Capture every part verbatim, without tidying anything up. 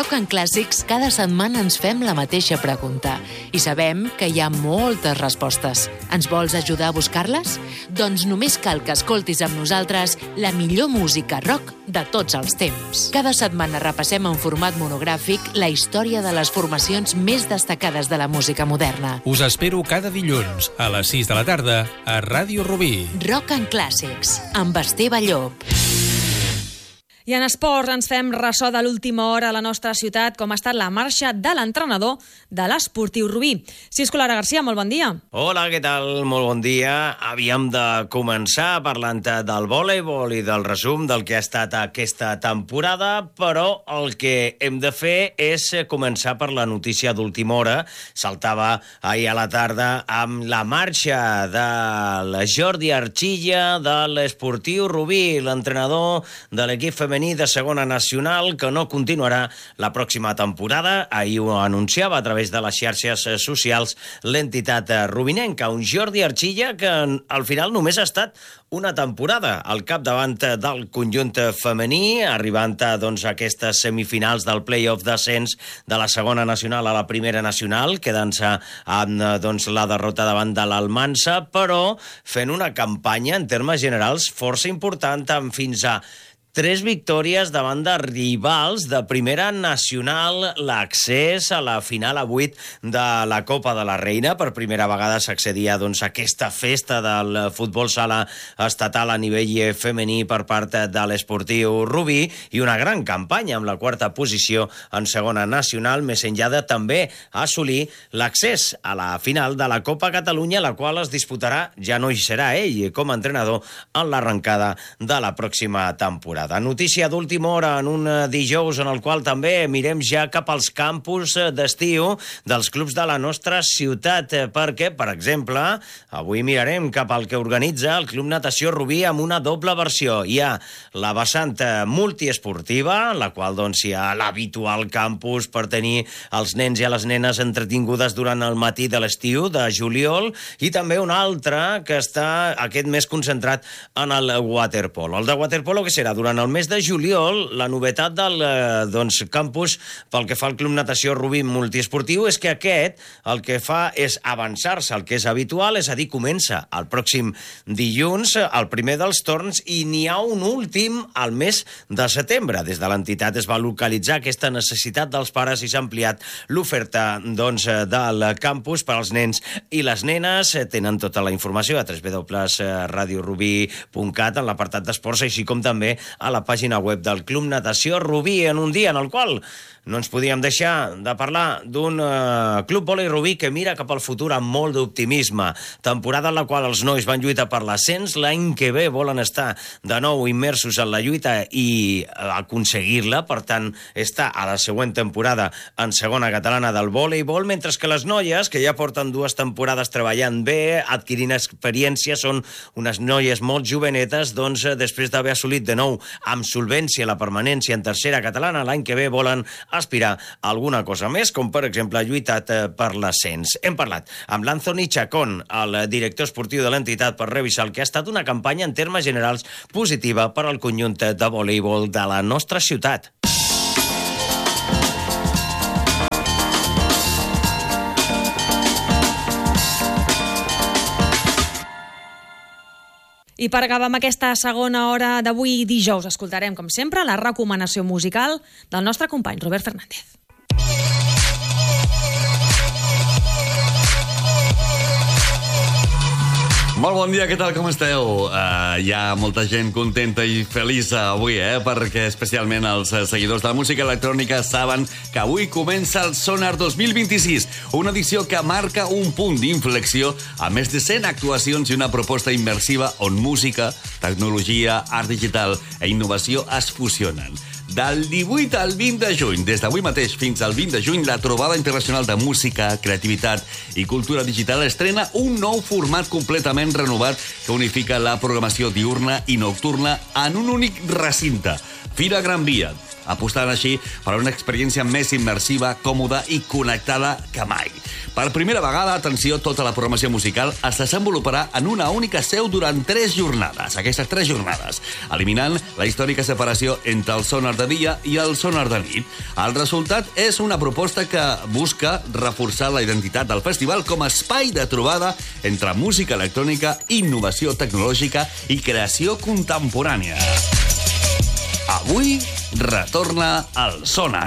Rock and Clàssics cada setmana ens fem la mateixa pregunta i sabem que hi ha moltes respostes. Ens vols ajudar a buscar-les? Doncs només cal que escoltis amb nosaltres la millor música rock de tots els temps. Cada setmana repassem en format monogràfic la història de les formacions més destacades de la música moderna. Us espero cada dilluns a les sis de la tarda a Ràdio Rubí. Rock and Clàssics, amb Esteve Llop. I en esports ens fem ressò de l'última hora a la nostra ciutat, com ha estat la marxa de l'entrenador de l'Esportiu Rubí. Cisco Lara Garcia, molt bon dia. Hola, què tal? Molt bon dia. Havíem de començar parlant del voleibol i del resum del que ha estat aquesta temporada, però el que hem de fer és començar per la notícia d'última hora. Saltava ahir a la tarda amb la marxa del Jordi Archilla de l'Esportiu Rubí, l'entrenador de l'equip femení de segona nacional, que no continuarà la pròxima temporada. Ahir ho anunciava a través de les xarxes socials l'entitat rubinenca. Un Jordi Archilla que al final només ha estat una temporada al capdavant del conjunt femení, arribant a doncs, aquestes semifinals del play-off d'ascens de la segona nacional a la primera nacional, quedant-se amb doncs, la derrota davant de l'Almansa, però fent una campanya en termes generals força important, amb fins a tres victòries davant de rivals de primera nacional, l'accés a la final a vuit de la Copa de la Reina. Per primera vegada s'accedia doncs, a aquesta festa del futbol sala estatal a nivell femení per part de l'Esportiu Rubí, i una gran campanya amb la quarta posició en segona nacional, més enllà de també assolir l'accés a la final de la Copa Catalunya, la qual es disputarà, ja no hi serà ell com a entrenador, en l'arrencada de la pròxima temporada. Notícia d'última hora en un dijous en el qual també mirem ja cap als campus d'estiu dels clubs de la nostra ciutat, perquè, per exemple, avui mirarem cap al que organitza el Club Natació Rubí amb una doble versió. Hi ha la vessant multiesportiva, en la qual doncs, hi ha l'habitual campus per tenir els nens i les nenes entretingudes durant el matí de l'estiu de juliol, i també una altra que està aquest mes concentrat en el waterpolo. El de waterpolo, que serà durant el mes de juliol, la novetat del eh, doncs, campus pel que fa al Club Natació Rubí multiesportiu és que aquest el que fa és avançar-se al que és habitual, és a dir, comença el pròxim dilluns, el primer dels torns, i n'hi ha un últim al mes de setembre. Des de l'entitat es va localitzar aquesta necessitat dels pares i s'ha ampliat l'oferta doncs, del campus per als nens i les nenes. Tenen tota la informació a w w w punt radio rubí punt cat en l'apartat d'esports, així com també a la pàgina web del Club Natació Rubí, en un dia en el qual no ens podíem deixar de parlar d'un uh, Club Vòlei Rubí que mira cap al futur amb molt d'optimisme. Temporada en la qual els nois van lluitar per l'ascens, l'any que ve volen estar de nou immersos en la lluita i aconseguir-la, per tant, estar a la següent temporada en segona catalana del vòleibol, mentre que les noies, que ja porten dues temporades treballant bé, adquirint experiència, són unes noies molt jovenetes, doncs després d'haver assolit de nou amb solvència la permanència en tercera catalana, l'any que ve volen aspirar a alguna cosa més, com per exemple lluitat per l'ascens. Hem parlat amb l'Anthony Chacón, el director esportiu de l'entitat, per revisar el que ha estat una campanya en termes generals positiva per al conjunt de voleibol de la nostra ciutat. I per acabar amb aquesta segona hora d'avui dijous, escoltarem, com sempre, la recomanació musical del nostre company Robert Fernández. Molt bon dia, què tal, com esteu? Uh, hi ha molta gent contenta i feliç avui, eh? Perquè especialment els seguidors de la música electrònica saben que avui comença el Sonar dos mil vint-i-sis, una edició que marca un punt d'inflexió amb més de cent actuacions i una proposta immersiva on música, tecnologia, art digital i innovació es fusionen. Del divuit al vint de juny, des d'avui mateix fins al vint de juny, la trobada internacional de música, creativitat i cultura digital estrena un nou format completament renovat que unifica la programació diurna i nocturna en un únic recinte. Fira Gran Via. apostant així per una experiència més immersiva, còmoda i connectada que mai. Per primera vegada, atenció, tota la programació musical es desenvoluparà en una única seu durant tres jornades, aquestes tres jornades, eliminant la històrica separació entre el sonar de dia i el sonar de nit. El resultat és una proposta que busca reforçar la identitat del festival com a espai de trobada entre música electrònica, innovació tecnològica i creació contemporània. Avui retorna el sonar.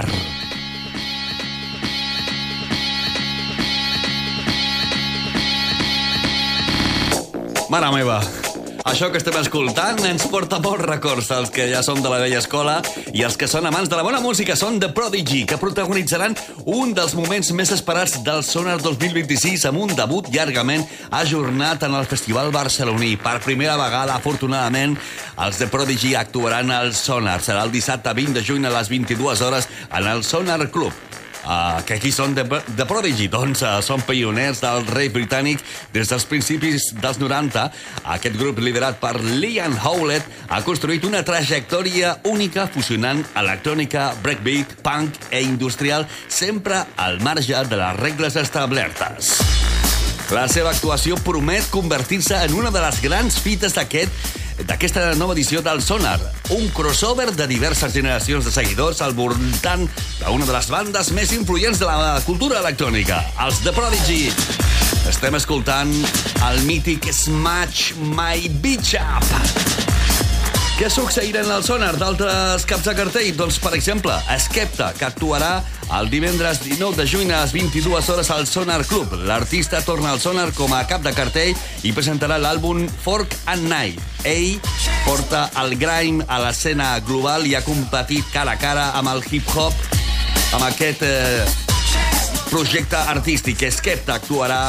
Mare meva, això que estem escoltant ens porta molts records als que ja som de la vella escola i els que són amants de la bona música són The Prodigy, que protagonitzaran un dels moments més esperats del Sonar dos mil vint-i-sis amb un debut llargament ajornat en el Festival barceloní. Per primera vegada, afortunadament, els The Prodigy actuaran al Sonar. Serà el dissabte vint de juny a les vint-i-dues hores en el Sonar Club. Uh, que aquí són The, The Prodigy, doncs uh, són pioners del rave britànic des dels principis dels noranta. Aquest grup, liderat per Liam Howlett, ha construït una trajectòria única fusionant electrònica, breakbeat, punk e industrial, sempre al marge de les regles establertes. La seva actuació promet convertir-se en una de les grans fites d'aquest d'aquesta nova edició del Sonar, un crossover de diverses generacions de seguidors al voltant d'una de les bandes més influents de la cultura electrònica, els The Prodigy. Estem escoltant el mític Smash My Bitch Up. Què succeirà en el Sonar d'altres caps de cartell? Doncs, per exemple, Skepta, que actuarà el divendres dinou de juny a les vint-i-dues hores al Sonar Club. L'artista torna al Sonar com a cap de cartell i presentarà l'àlbum Fork and Knife. Ell porta el grime a l'escena global i ha competit cara a cara amb el hip-hop, amb aquest eh, projecte artístic. Skepta actuarà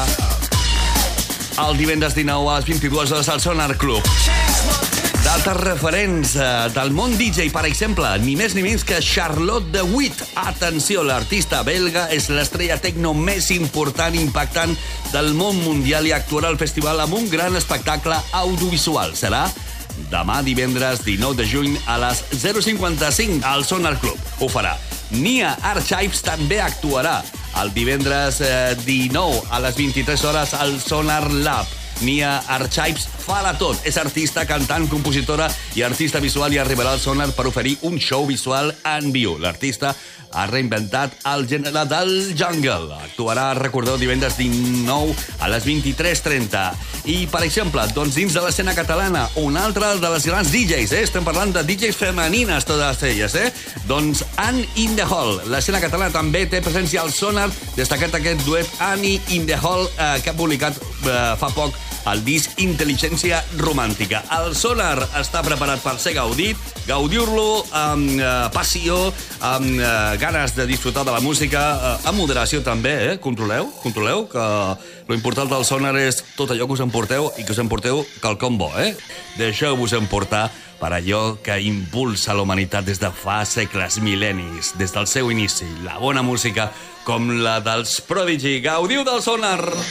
el divendres dinou a les vint-i-dues hores al Sonar Club. D'altres referents eh, del món D J, per exemple, ni més ni menys que Charlotte de Witt. Atenció, l'artista belga és l'estrella tecno més important i impactant del món mundial i actuarà al festival amb un gran espectacle audiovisual. Serà demà divendres dinou de juny a les zero cinquanta-cinc al Sonar Club. Ho farà. Nia Archives també actuarà el divendres eh, dinou a les vint-i-tres hores al Sonar Lab. Nia Archives farà tot. És artista, cantant, compositora i artista visual i arribarà al Sonar per oferir un show visual en viu. L'artista ha reinventat el gènere del jungle. Actuarà, recordeu, divendres dinou a les vint-i-tres trenta. I, per exemple, doncs dins de l'escena catalana, una altra de les grans D Js, eh? Estem parlant de D Js femenines, totes elles, eh? Doncs Anne in the Hall. L'escena catalana també té presència al Sonar, destacat aquest duet Annie in the Hall, eh, que ha publicat eh, fa poc el disc Intel·ligència Romàntica. El Sonar està preparat per ser gaudit, gaudir-lo amb eh, passió, amb eh, ganes de disfrutar de la música, eh, amb moderació també, eh? Controleu, controleu, que lo important del Sonar és tot allò que us emporteu i que us emporteu quelcom bo, eh? Deixeu-vos emportar per allò que impulsa la humanitat des de fa segles, mil·lennis, des del seu inici, la bona música com la dels Prodigy. Gaudiu del Sonar!